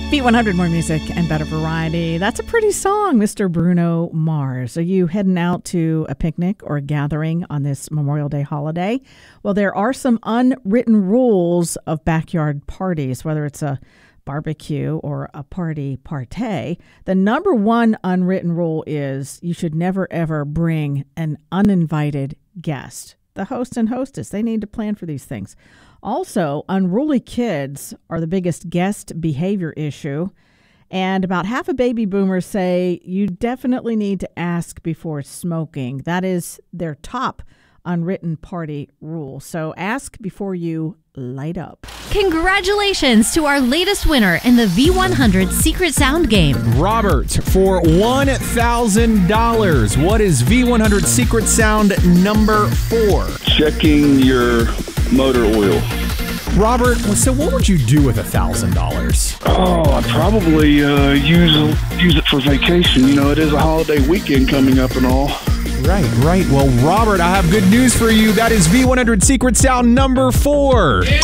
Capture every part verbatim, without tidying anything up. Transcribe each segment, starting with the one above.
V one hundred, more music and better variety. That's a pretty song, Mister Bruno Mars. Are you heading out to a picnic or a gathering on this Memorial Day holiday? Well, there are some unwritten rules of backyard parties, whether it's a barbecue or a party partay. The number one unwritten rule is you should never, ever bring an uninvited guest. The host and hostess, they need to plan for these things. Also, unruly kids are the biggest guest behavior issue. And about half of baby boomers say you definitely need to ask before smoking. That is their top unwritten party rule. So ask before you light up. Congratulations to our latest winner in the V one hundred Secret Sound game. Robert, for one thousand dollars. What is V one hundred Secret Sound number four? Checking your motor oil. Robert, so what would you do with one thousand dollars? Oh, I'd probably uh, use use it for vacation. You know, it is a holiday weekend coming up and all. Right, right. Well, Robert, I have good news for you. That is V one hundred Secret Sound number four. Yeah!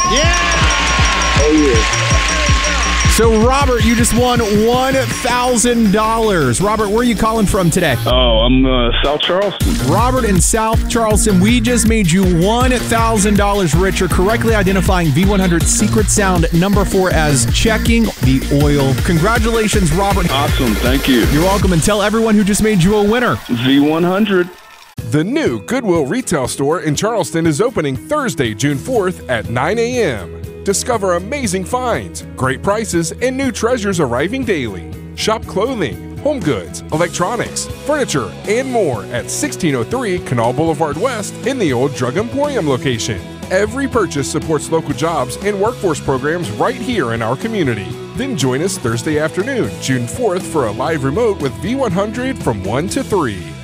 Oh, yeah. So, Robert, you just won one thousand dollars. Robert, where are you calling from today? Oh, I'm uh, South Charleston. Robert in South Charleston, we just made you one thousand dollars richer, correctly identifying V one hundred Secret Sound number four as checking the oil. Congratulations, Robert. Awesome. Thank you. You're welcome, and tell everyone who just made you a winner. V one hundred. The new Goodwill retail store in Charleston is opening Thursday, June fourth at nine a.m. Discover amazing finds, great prices, and new treasures arriving daily. Shop clothing, home goods, electronics, furniture, and more at sixteen oh three Canal Boulevard West in the old Drug Emporium location. Every purchase supports local jobs and workforce programs right here in our community. Then join us Thursday afternoon, June fourth, for a live remote with V one hundred from one to three.